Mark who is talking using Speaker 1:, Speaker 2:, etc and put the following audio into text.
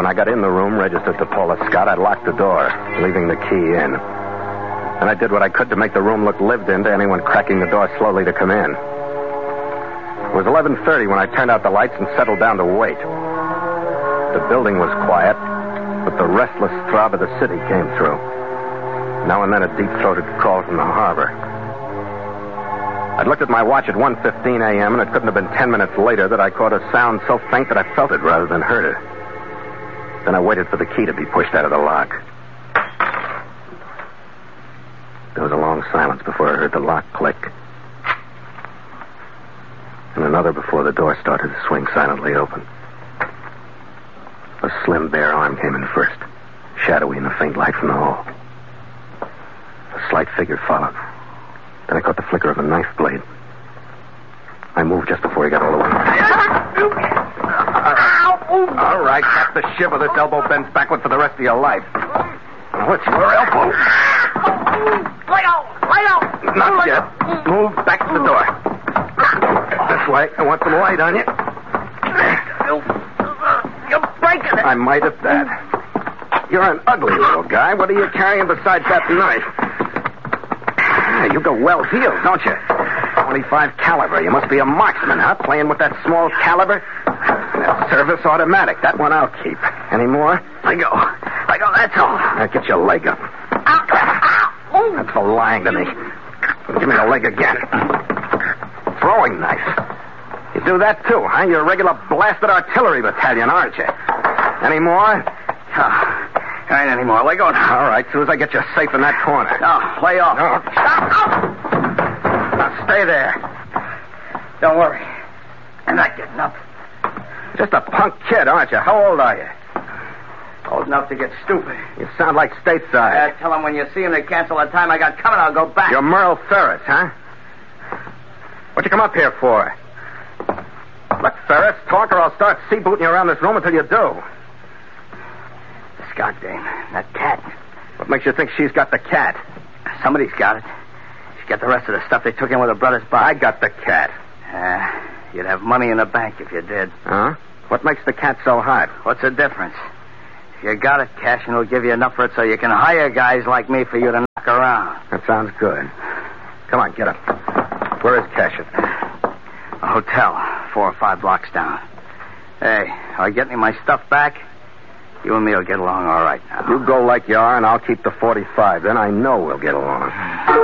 Speaker 1: I got in the room registered to Paula Scott, I locked the door, leaving the key in. And I did what I could to make the room look lived in to anyone cracking the door slowly to come in. It was 11:30 when I turned out the lights and settled down to wait. The building was quiet, but the restless throb of the city came through. Now and then a deep-throated call from the harbor. I'd looked at my watch at 1:15 a.m., and it couldn't have been 10 minutes later that I caught a sound so faint that I felt it rather than heard it. Then I waited for the key to be pushed out of the lock. There was a long silence before I heard the lock click. And another before the door started to swing silently open. A slim, bare arm came in first, shadowy in the faint light from the hall. A slight figure followed. Then I caught the flicker of a knife blade. I moved just before he got all the way. All right, tap the shiver. This elbow bends backward for the rest of your life. Now, what's your elbow?
Speaker 2: Lay out!
Speaker 1: Not yet. Move back to the door. This way. I want some light on you.
Speaker 2: You're breaking it.
Speaker 1: I might at that. You're an ugly little guy. What are you carrying besides that knife? You go well heeled, don't you? 25 caliber. You must be a marksman, huh? Playing with that small caliber? That service automatic. That one I'll keep. Any more?
Speaker 2: Let go. That's all.
Speaker 1: Now get your leg up. That's for lying to me. Give me the leg again. Throwing knife. You do that too, huh? You're a regular blasted artillery battalion, aren't you? Any more?
Speaker 2: There ain't any more. Lay go now.
Speaker 1: All right, as soon as I get you safe in that corner.
Speaker 2: No, lay off.
Speaker 1: No.
Speaker 2: Stop.
Speaker 1: Now stay there.
Speaker 2: Don't worry. I'm not getting up.
Speaker 1: Just a punk kid, aren't you? How old are you?
Speaker 2: Old enough to get stupid.
Speaker 1: You sound like stateside.
Speaker 2: Tell them when you see him to cancel the time I got coming, I'll go back.
Speaker 1: You're Merle Ferris, huh? What'd you come up here for? Look, Ferris, talk or I'll start sea-booting you around this room until you do.
Speaker 2: The Scott dame. That cat.
Speaker 1: What makes you think she's got the cat?
Speaker 2: Somebody's got it. She's got the rest of the stuff they took in with her brother's body.
Speaker 1: I got the cat.
Speaker 2: You'd have money in the bank if you did.
Speaker 1: Huh? What makes the cat so hot?
Speaker 2: What's the difference? If you got it, Cashin will give you enough for it so you can hire guys like me for you to knock around.
Speaker 1: That sounds good. Come on, get up. Where is Cashin?
Speaker 2: A hotel, 4 or 5 blocks down. Hey, I get me my stuff back? You and me will get along all right now.
Speaker 1: You go like you are, and I'll keep the .45. Then I know we'll get along.